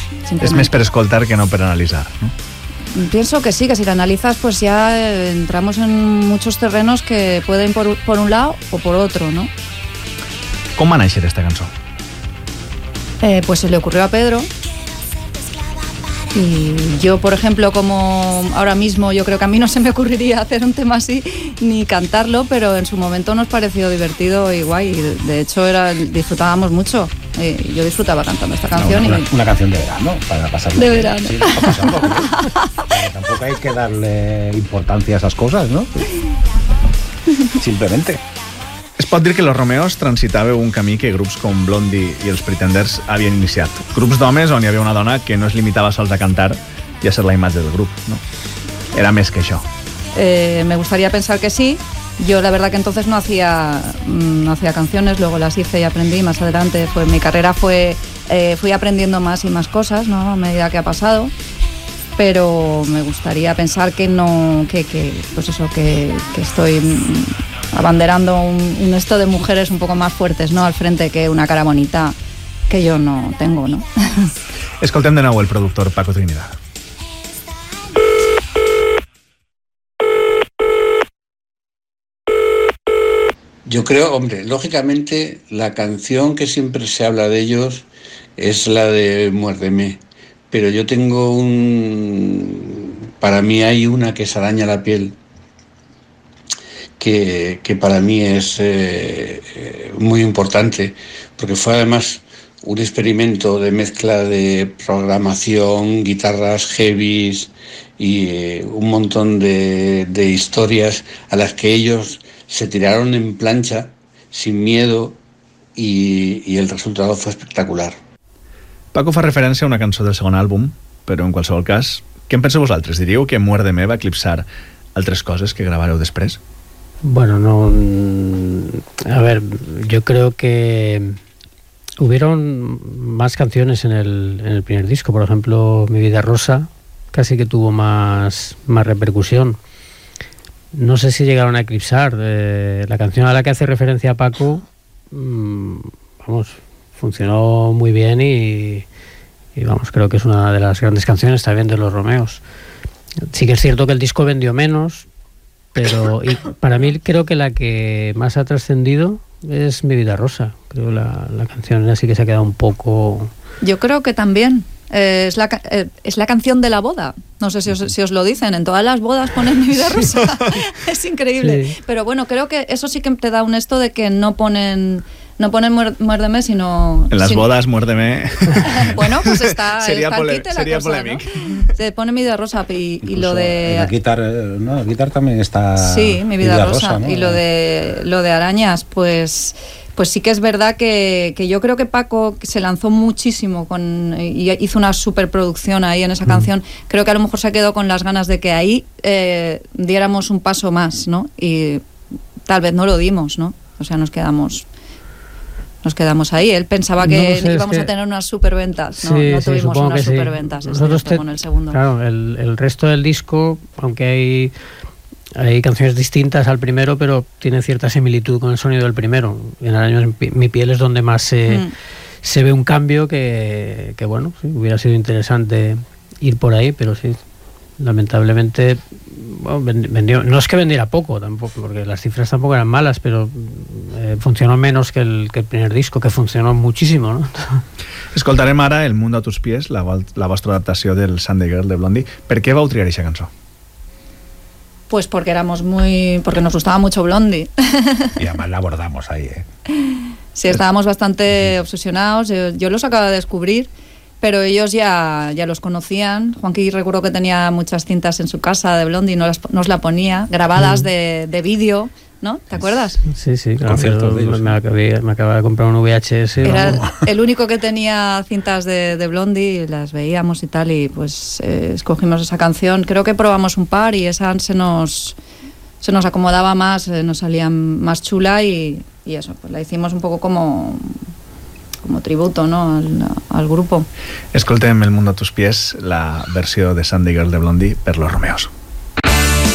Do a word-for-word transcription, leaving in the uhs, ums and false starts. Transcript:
Es més per escoltar que no per analitzar, no? Pienso que sí, que si la analizas pues ya entramos en muchos terrenos que pueden por, por un lado o por otro, ¿no? Com va néixer esta cançó? Eh, pues se le ocurrió a Pedro y yo, por ejemplo, como ahora mismo yo creo que a mí no se me ocurriría hacer un tema así ni cantarlo, pero en su momento nos pareció divertido y guay, y de hecho era, disfrutábamos mucho. Eh, yo disfrutaba cantando esta canción. No, una, y... una canción de verano, para pasarlo de bien. verano. Sí, para pasarlo bien. Pero tampoco hay que darle importancia a esas cosas, ¿no? Simplemente. Es pot dir que Los Romeos transitava un camí que grups com Blondie i els Pretenders havien iniciat. Grups d'homes on hi havia una dona que no es limitava sols a cantar i a ser la imatge del grup, ¿no? Era més que això. Eh, me gustaría pensar que sí. Yo la verdad que entonces no hacía, no hacía canciones, luego las hice y aprendí más adelante. Pues mi carrera fue, eh, fui aprendiendo más y más cosas, ¿no? A medida que ha pasado. Pero me gustaría pensar que no, que, que pues eso, que, que estoy abanderando un, un esto de mujeres un poco más fuertes, ¿no? Al frente, que una cara bonita que yo no tengo, ¿no? Escoltem de nou el productor Paco Trinidad. Yo creo, hombre, lógicamente la canción que siempre se habla de ellos es la de Muérdeme, pero yo tengo un... Para mí hay una que se araña la piel, que, que para mí es eh, muy importante, porque fue además un experimento de mezcla de programación, guitarras heavies y eh, un montón de, de historias a las que ellos se tiraron en plancha, sin miedo, y, y el resultado fue espectacular. Paco fa referència a una cançó del segon àlbum, però en qualsevol cas, què en penseu vosaltres? Diríeu que Muérdeme va eclipsar altres coses que gravareu després? Bueno, no... A ver, yo creo que hubieron más canciones en el, en el primer disco. Por ejemplo, Mi Vida Rosa casi que tuvo más, más repercusión. No sé si llegaron a eclipsar. Eh, la canción a la que hace referencia Paco, mmm, vamos, funcionó muy bien y, y vamos, creo que es una de las grandes canciones también de Los Romeos. Sí que es cierto que el disco vendió menos, pero y para mí creo que la que más ha trascendido es Mi Vida Rosa. Creo la, la canción así que se ha quedado un poco... Yo creo que también. Eh, es, la, eh, es la canción de la boda. No sé si os, si os lo dicen. En todas las bodas ponen Mi Vida Rosa. Es increíble. Sí. Pero bueno, creo que eso sí que te da un esto de que no ponen... No ponen Muérdeme, sino... En las sino... bodas, Muérdeme. Bueno, pues está... sería está pole, la sería cosa, polémico. ¿no? Se pone Mi Vida Rosa y, y lo de... La guitarra, ¿no? La guitarra también está... Sí, Mi Vida, vida Rosa. Rosa, ¿no? Y lo de, lo de Arañas, pues... Pues sí que es verdad que, que yo creo que Paco se lanzó muchísimo con, y hizo una superproducción ahí en esa mm. canción. Creo que a lo mejor se quedó con las ganas de que ahí eh, diéramos un paso más, ¿no? Y tal vez no lo dimos, ¿no? O sea, nos quedamos... Nos quedamos ahí. Él pensaba que no sé, íbamos es que... a tener unas superventas. No, sí, no tuvimos sí, unas sí. superventas. Nosotros te... con el segundo. Claro, el, el resto del disco, aunque hay... Hay canciones distintas al primero, pero tienen cierta similitud con el sonido del primero. En Arañas Mi Piel es donde más se, mm. se ve un cambio que, que bueno, sí, hubiera sido interesante ir por ahí, pero sí, lamentablemente bueno, vendió, no es que vendiera poco tampoco, porque las cifras tampoco eran malas, pero eh, funcionó menos que el, que el primer disco, que funcionó muchísimo, ¿no? Escoltarem ara El mundo a tus pies, la, la vostra adaptació del Sunday Girl de Blondie. Per què vau triar aquesta cançó? Pues porque éramos muy... porque nos gustaba mucho Blondie. Y además la abordamos ahí, ¿eh? Sí, estábamos bastante obsesionados. Yo, yo los acababa de descubrir, pero ellos ya, ya los conocían. Juanqui recuerdo que tenía muchas cintas en su casa de Blondie, nos, las, nos la ponía, grabadas mm. de, de vídeo, ¿no? ¿Te acuerdas? Sí, sí, claro. De ellos, me, acabé, me acababa de comprar un V H S. Era vamos. El único que tenía cintas de, de Blondie, las veíamos y tal, y pues eh, escogimos esa canción. Creo que probamos un par y esa se nos, se nos acomodaba más, eh, nos salía más chula y, y eso, pues la hicimos un poco como... como tributo, ¿no? al, al grupo. Escoltem El mundo a tus pies, la versió de Sunday Girl de Blondie per Los Romeos.